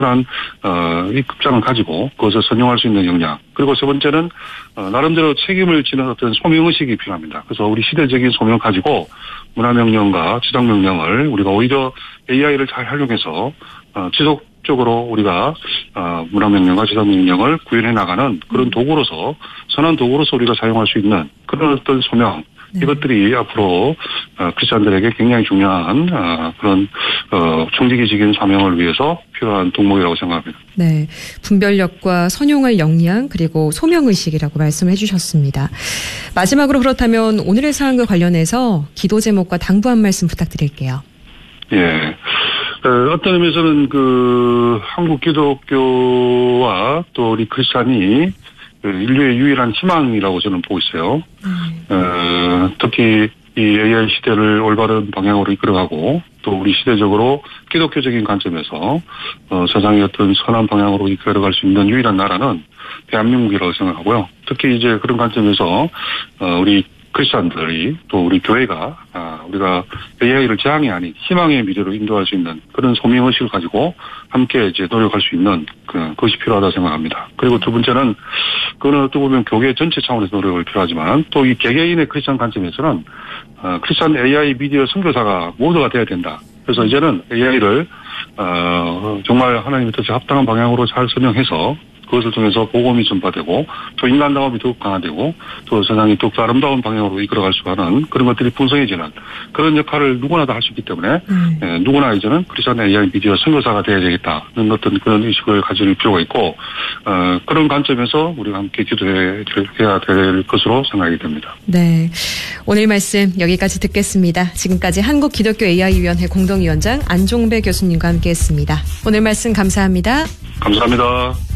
그러한 입장을 가지고 그것을 선용할 수 있는 역량. 그리고 세 번째는 나름대로 책임을 지는 어떤 소명의식이 필요합니다. 그래서 우리 시대적인 소명을 가지고 문화명령과 지정명령을 우리가 오히려 AI를 잘 활용해서 지속적으로 우리가 문화명령과 지정명령을 구현해 나가는 그런 도구로서 선한 도구로서 우리가 사용할 수 있는 그런 어떤 소명. 이것들이 앞으로 크리스찬들에게 굉장히 중요한 그런 총직이적인 사명을 위해서 필요한 덕목이라고 생각합니다. 네, 분별력과 선용할 역량 그리고 소명의식이라고 말씀을 해주셨습니다. 마지막으로 그렇다면 오늘의 사안과 관련해서 기도 제목과 당부 한 말씀 부탁드릴게요. 예. 어떤 의미에서는 한국 기독교와 또 우리 크리스찬이 인류의 유일한 희망이라고 저는 보고 있어요. 특히 이 AI 시대를 올바른 방향으로 이끌어가고 또 우리 시대적으로 기독교적인 관점에서 세상의 어떤 선한 방향으로 이끌어갈 수 있는 유일한 나라는 대한민국이라고 생각하고요. 특히 이제 그런 관점에서 우리 크리스찬들이 또 우리 교회가 우리가 AI를 재앙이 아닌 희망의 미래로 인도할 수 있는 그런 소명의식을 가지고 함께 이제 노력할 수 있는 그것이 필요하다고 생각합니다. 그리고 두 번째는 그거는 어떻게 보면 교회 전체 차원에서 노력을 필요하지만 또 이 개개인의 크리스찬 관점에서는 크리스찬 AI 미디어 선교사가 모두가 돼야 된다. 그래서 이제는 AI를 정말 하나님의 뜻에 합당한 방향으로 잘 설명해서 그것을 통해서 복음이 전파되고 또 인간다움이 더욱 강화되고 또 세상이 더욱 아름다운 방향으로 이끌어갈 수 있는 그런 것들이 풍성해지는 그런 역할을 누구나 다 할 수 있기 때문에 누구나 이제는 크리스찬 AI 미디어 선교사가 되어야 되겠다는 어떤 그런 의식을 가질 필요가 있고 그런 관점에서 우리가 함께 기도해야 될 것으로 생각이 됩니다. 네, 오늘 말씀 여기까지 듣겠습니다. 지금까지 한국기독교 AI위원회 공동위원장 안종배 교수님과 함께했습니다. 오늘 말씀 감사합니다. 감사합니다.